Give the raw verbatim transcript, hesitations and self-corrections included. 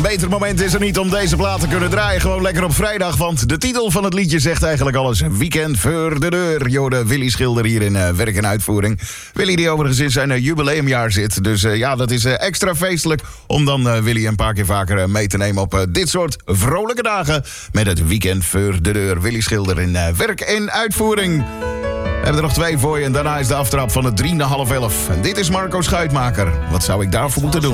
Een beter moment is er niet om deze plaat te kunnen draaien. Gewoon lekker op vrijdag, want de titel van het liedje zegt eigenlijk alles. Weekend voor de deur. Jode Willy Schilder hier in uh, werk en uitvoering. Willy die overigens in zijn uh, jubileumjaar zit. Dus uh, ja, dat is uh, extra feestelijk om dan uh, Willy een paar keer vaker uh, mee te nemen op uh, dit soort vrolijke dagen. Met het Weekend voor de deur. Willy Schilder in uh, werk en uitvoering. We hebben er nog twee voor je en daarna is de aftrap van het drie na half elf. En dit is Marco Schuitmaker. Wat zou ik daarvoor moeten doen?